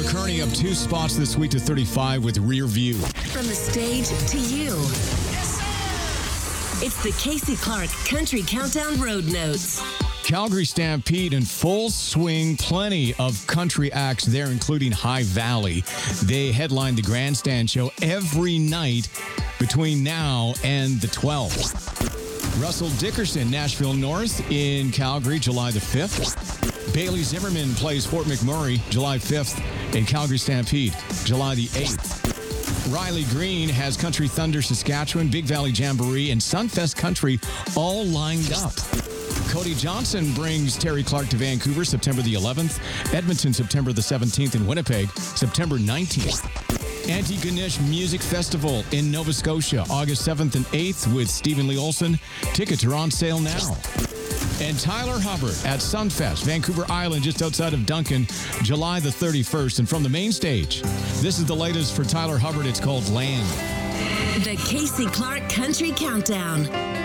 Kearney up 2 spots this week to 35 with Rear View. From the stage to you. It's the Casey Clark Country Countdown Road Notes. Calgary Stampede in full swing. Plenty of country acts there, including High Valley. They headline the Grandstand show every night between now and the 12th. Russell Dickerson, Nashville North in Calgary, July the 5th. Bailey Zimmerman plays Fort McMurray, July 5th. In Calgary Stampede, July the 8th. Riley Green has Country Thunder, Saskatchewan, Big Valley Jamboree, and Sunfest Country all lined up. Cody Johnson brings Terry Clark to Vancouver, September the 11th. Edmonton, September the 17th. And Winnipeg, September 19th. Antigonish Music Festival in Nova Scotia, August 7th and 8th with Stephen Lee Olson. Tickets are on sale now. And Tyler Hubbard at Sunfest, Vancouver Island, just outside of Duncan, July the 31st. And from the main stage, this is the latest for Tyler Hubbard. It's called Land. The Casey Clark Country Countdown.